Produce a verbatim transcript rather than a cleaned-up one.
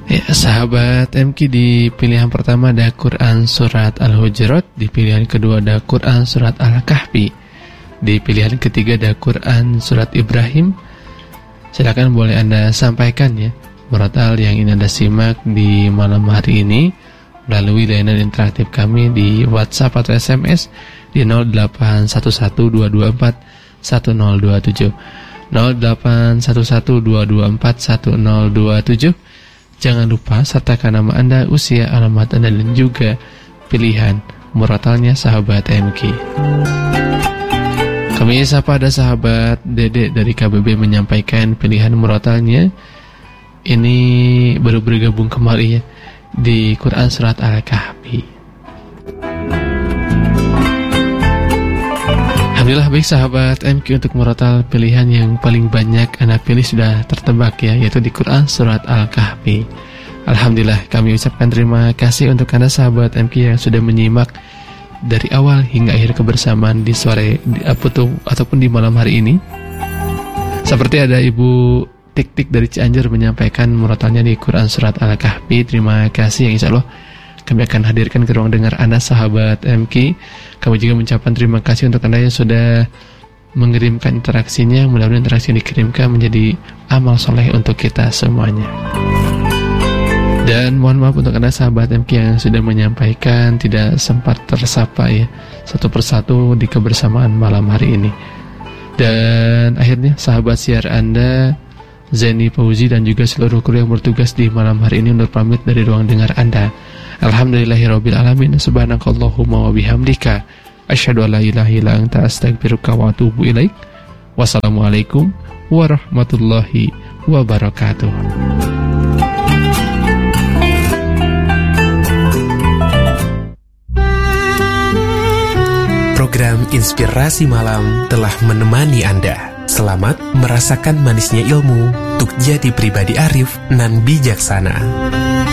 Ya, sahabat M K, di pilihan pertama ada Quran Surat Al-Hujurat, di pilihan kedua ada Quran Surat Al-Kahfi, di pilihan ketiga ada Quran Surat Ibrahim. Silakan boleh Anda sampaikan ya murotal yang ingin Anda simak di malam hari ini melalui layanan interaktif kami di WhatsApp atau S M S di nol delapan satu satu dua dua empat satu nol dua tujuh nol delapan satu satu dua dua empat satu nol dua tujuh. Jangan lupa sertakan nama Anda, usia, alamat Anda, dan juga pilihan murotalnya sahabat M K. Kami sapa ada sahabat Dede dari K B B menyampaikan pilihan murotalnya. Ini baru bergabung kembali ya di Quran Surat Al-Kahfi. Alhamdulillah, baik sahabat M Q, untuk murotal pilihan yang paling banyak Anda pilih sudah tertebak ya, yaitu di Quran Surat Al-Kahfi. Alhamdulillah, kami ucapkan terima kasih untuk Anda sahabat M Q yang sudah menyimak dari awal hingga akhir kebersamaan di sore di, ataupun di malam hari ini. Seperti ada Ibu Tik-Tik dari Cianjur menyampaikan murotalnya di Quran Surat Al-Kahfi. Terima kasih, yang insya Allah kami akan hadirkan ke ruang dengar Anda sahabat M K. Kami juga mengucapkan terima kasih untuk Anda yang sudah mengirimkan interaksinya. Mudah-mudahan interaksi yang dikirimkan menjadi amal soleh untuk kita semuanya. Dan mohon maaf untuk Anda sahabat M K yang sudah menyampaikan tidak sempat tersapa ya satu persatu di kebersamaan malam hari ini. Dan akhirnya sahabat siar Anda Zeni Fauzi dan juga seluruh kru yang bertugas di malam hari ini undur pamit dari ruang dengar Anda. Alhamdulillahirabbil alamin. Subhanakallahumma wa bihamdika asyhadu an la ilaha illa anta astaghfiruka wa atubu ilaik. Wassalamualaikum warahmatullahi wabarakatuh. Program Inspirasi Malam telah menemani Anda. Selamat merasakan manisnya ilmu untuk jadi pribadi arif nan bijaksana.